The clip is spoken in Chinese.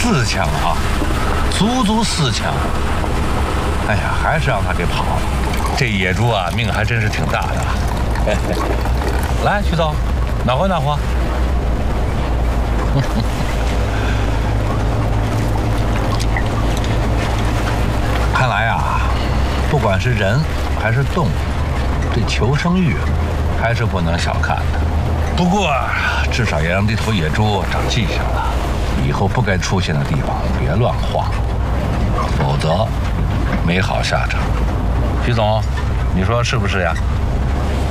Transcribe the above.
4枪啊，足足4枪。哎呀，还是让他给跑了。这野猪啊，命还真是挺大的。来，徐总，暖和暖和。看来啊，不管是人还是动物，这求生欲还是不能小看的。不过，至少也让这头野猪长记性了，以后不该出现的地方别乱晃，否则没好下场。徐总，你说是不是呀？